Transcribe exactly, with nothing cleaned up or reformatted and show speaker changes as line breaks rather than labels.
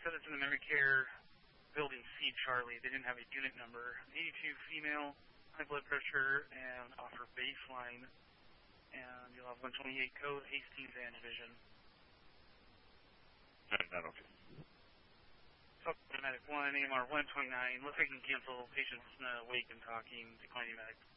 said it's in the memory care building C, Charlie. They didn't have a unit number. eighty-two female, high blood pressure, and offer baseline. And you'll have one twenty-eight code, Hastings and Vision.
Okay.
Medic one, A M R one twenty-nine. Looks like you can cancel patients uh, awake and talking, declining medic.